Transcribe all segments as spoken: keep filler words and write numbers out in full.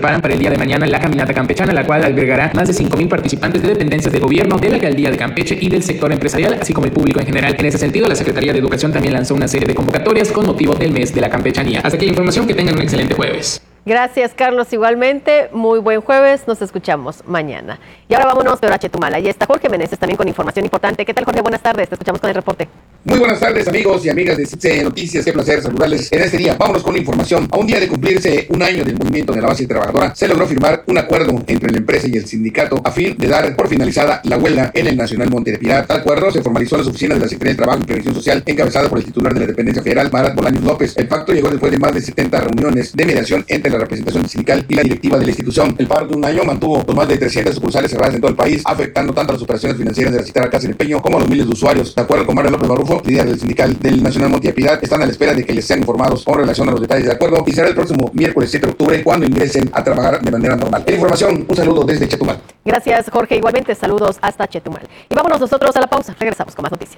preparan para el día de mañana la caminata campechana, la cual albergará más de cinco mil participantes de dependencias de gobierno, de la alcaldía de Campeche y del sector empresarial, así como el público en general. En ese sentido, la Secretaría de Educación también lanzó una serie de convocatorias con motivo del mes de la campechanía. Hasta aquí la información, que tengan un excelente jueves. Gracias, Carlos. Igualmente, muy buen jueves. Nos escuchamos mañana. Y ahora vámonos a Chetumal. Ahí está Jorge Meneses también con información importante. ¿Qué tal, Jorge? Buenas tardes. Te escuchamos con el reporte. Muy buenas tardes, amigos y amigas de C I T S E Noticias. Qué placer saludarles en este día. Vámonos con la información. A un día de cumplirse un año del movimiento de la base trabajadora, se logró firmar un acuerdo entre la empresa y el sindicato a fin de dar por finalizada la huelga en el Nacional Monte de Piedad. Tal acuerdo se formalizó en las oficinas de la Secretaría de Trabajo y Previsión Social, encabezada por el titular de la dependencia federal, Marat Bolaños López. El pacto llegó después de más de setenta reuniones de mediación entre la representación sindical y la directiva de la institución. El paro de un año mantuvo con más de trescientas sucursales cerradas en todo el país, afectando tanto a las operaciones financieras de la citada Casa del Peño como a los miles de usuarios. De acuerdo con Mario López Barrufo, líder del sindical del Nacional Monte de Piedad, están a la espera de que les sean informados con relación a los detalles del acuerdo, y será el próximo miércoles siete de octubre cuando ingresen a trabajar de manera normal. En información, un saludo desde Chetumal. Gracias, Jorge. Igualmente, saludos hasta Chetumal. Y vámonos nosotros a la pausa. Regresamos con más noticias.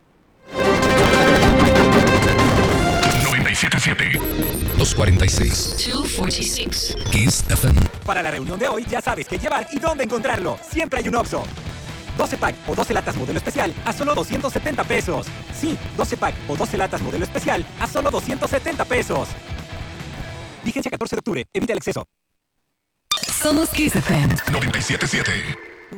noventa y siete punto siete. doscientos cuarenta y seis. doscientos cuarenta y seis. Kiss F M. Para la reunión de hoy ya sabes qué llevar y dónde encontrarlo. Siempre hay un Oxxo. doce pack o doce latas modelo especial a solo doscientos setenta pesos. Sí, doce pack o doce latas modelo especial a solo doscientos setenta pesos. Vigencia catorce de octubre. Evita el exceso. Somos Kiss F M. noventa y siete punto siete.